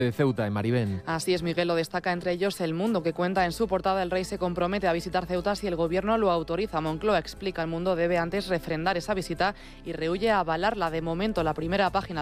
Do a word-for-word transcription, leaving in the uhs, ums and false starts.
de Ceuta, en Maribén. Así es, Miguel, lo destaca entre ellos El Mundo, que cuenta en su portada: el rey se compromete a visitar Ceuta si el gobierno lo autoriza. Moncloa explica: El Mundo debe antes refrendar esa visita y rehúye a avalarla. De momento, la primera página